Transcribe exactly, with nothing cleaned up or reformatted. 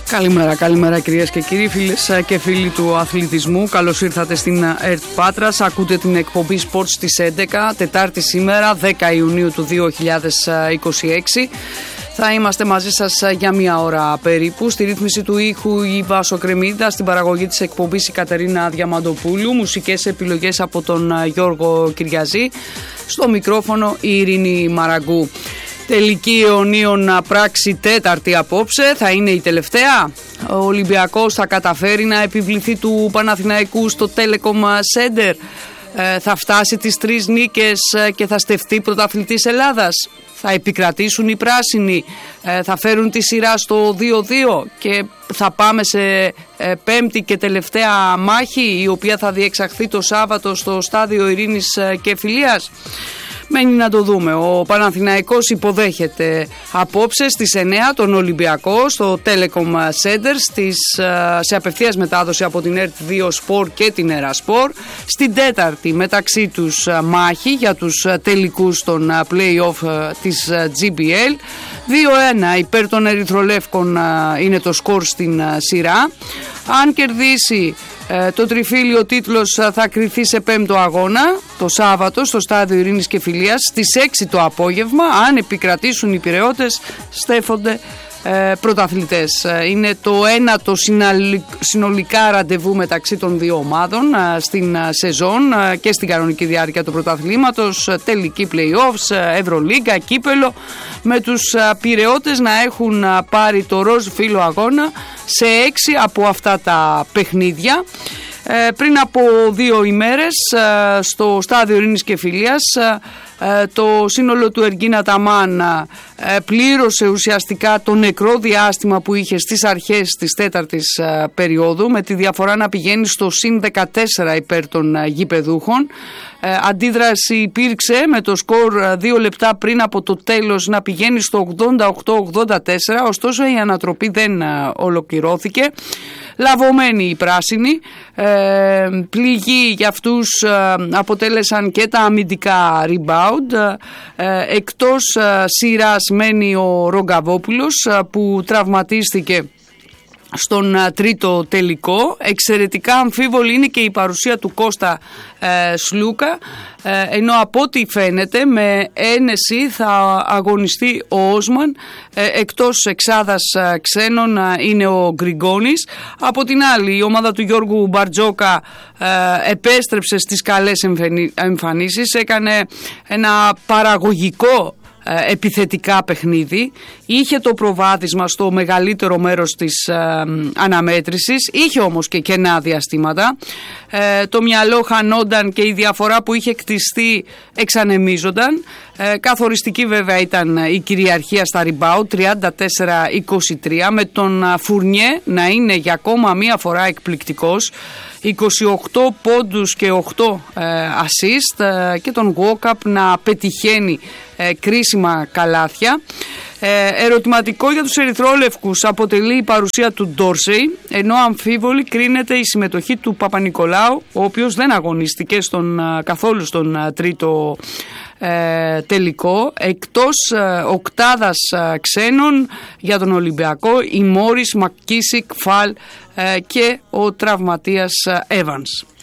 Καλημέρα, καλημέρα κυρίες και κύριοι, φίλες και φίλοι του αθλητισμού. Καλώς ήρθατε στην ΕΡΤ Πάτρας. Ακούτε την εκπομπή Sports στις έντεκα, Τετάρτη σήμερα, δέκα Ιουνίου του δύο χιλιάδες είκοσι έξι. Θα είμαστε μαζί σας για μία ώρα περίπου. Στη ρύθμιση του ήχου η Βάσο Κρεμίδα, στην παραγωγή της εκπομπής η Κατερίνα Διαμαντοπούλου, μουσικές επιλογές από τον Γιώργο Κυριαζή, στο μικρόφωνο η Ειρήνη Μαραγκού. Τελική αιωνίων πράξη τέταρτη απόψε, θα είναι η τελευταία. Ο Ολυμπιακός θα καταφέρει να επιβληθεί του Παναθηναϊκού στο Telecom Center. Ε, θα φτάσει τις τρεις νίκες και θα στεφτεί πρωταθλητής Ελλάδας. Θα επικρατήσουν οι πράσινοι, ε, θα φέρουν τη σειρά στο δύο δύο και θα πάμε σε ε, πέμπτη και τελευταία μάχη, η οποία θα διεξαχθεί το Σάββατο στο Στάδιο Ειρήνης και Φιλίας. Μένει να το δούμε. Ο Παναθηναϊκός υποδέχεται απόψε στις εννιά τον Ολυμπιακό στο Telecom Center, στις, σε απευθείας μετάδοση από την ΕΡΤ δύο Sport και την Ερασπορ. Στην τέταρτη μεταξύ τους μάχη για τους τελικούς των play-off της τζι μπι ελ. δύο ένα υπέρ των Ερυθρολεύκων είναι το σκορ στην σειρά. Αν κερδίσει το τριφύλιο, τίτλος θα κριθεί σε πέμπτο αγώνα το Σάββατο στο Στάδιο Ειρήνης και Φιλίας στις έξι το απόγευμα. Αν επικρατήσουν οι Πειραιώτες, στέφονται ε, πρωταθλητές. Είναι το ένατο συνολικά ραντεβού μεταξύ των δύο ομάδων ε, στην ε, σεζόν ε, και στην κανονική διάρκεια του πρωταθλήματος, ε, τελική play-offs, ε, Ευρωλίγκα, κύπελο, με τους ε, Πειραιώτες να έχουν ε, πάρει το ροζ φύλλο αγώνα σε έξι από αυτά τα παιχνίδια. Ε, πριν από δύο ημέρες ε, στο Στάδιο Ειρήνης και Φιλίας ε, το σύνολο του Εργίνα Ταμάν ε, πλήρωσε ουσιαστικά το νεκρό διάστημα που είχε στις αρχές της τέταρτης ε, περίοδου, με τη διαφορά να πηγαίνει στο συν δεκατέσσερα υπέρ των ε, γηπεδούχων. Ε, αντίδραση υπήρξε με το σκορ ε, δύο λεπτά πριν από το τέλος να πηγαίνει στο ογδόντα οκτώ ογδόντα τέσσερα, ωστόσο η ανατροπή δεν ε, ολοκληρώθηκε. Λαβωμένοι οι πράσινοι, ε, πληγή για αυτούς ε, αποτέλεσαν και τα αμυντικά rebound. Ε, εκτός ε, σειράς μένει ο Ρογκαβόπουλος ε, που τραυματίστηκε στον uh, τρίτο τελικό. Εξαιρετικά αμφίβολη είναι και η παρουσία του Κώστα ε, Σλούκα, ε, ενώ από ό,τι φαίνεται με ένεση θα αγωνιστεί ο Όσμαν, ε, εκτός εξάδας ε, ξένων ε, είναι ο Γκριγκόνης. Από την άλλη η ομάδα του Γιώργου Μπαρτζόκα ε, επέστρεψε στις καλές εμφανίσεις, έκανε ένα παραγωγικό επιθετικά παιχνίδι, είχε το προβάδισμα στο μεγαλύτερο μέρος της ε, αναμέτρησης, είχε όμως και κενά διαστήματα, ε, το μυαλό χανόνταν και η διαφορά που είχε κτιστεί εξανεμίζονταν. Ε, καθοριστική βέβαια ήταν η κυριαρχία στα rebound, τριάντα τέσσερα είκοσι τρία, με τον Φουρνιέ να είναι για ακόμα μία φορά εκπληκτικός, είκοσι οκτώ πόντους και οκτώ ε, assist, ε, και τον Walkup να πετυχαίνει ε, κρίσιμα καλάθια. Ε, ερωτηματικό για τους ερυθρόλευκους αποτελεί η παρουσία του Ντόρσεϊ, ενώ αμφίβολη κρίνεται η συμμετοχή του Παπα-Νικολάου, ο οποίος δεν αγωνίστηκε στον, καθόλου στον τρίτο ε, τελικό. Εκτός ε, οκτάδας ε, ξένων για τον Ολυμπιακό, η Μόρις, Μακκίσικ, Φαλ ε, και ο τραυματίας Evans.